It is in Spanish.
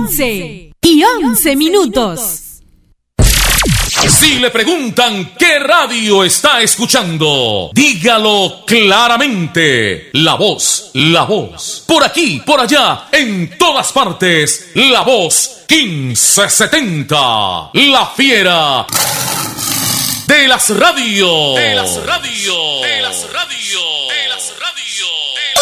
11:11. Si le preguntan qué radio está escuchando, dígalo claramente. La Voz. Por aquí, por allá, en todas partes. La Voz 1570. La fiera de las radios.